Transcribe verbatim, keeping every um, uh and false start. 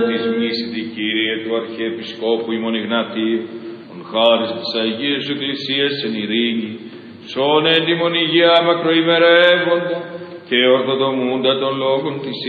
Της μνήσιτη Κύριε του Αρχιεπισκόπου ημών Ιγνατίου, τον χάρις της Αγίας Εκκλησίας εν ειρήνη, σώνε εντιμον υγεία μακροημερεύοντα και ορθοδομούντα των λόγων της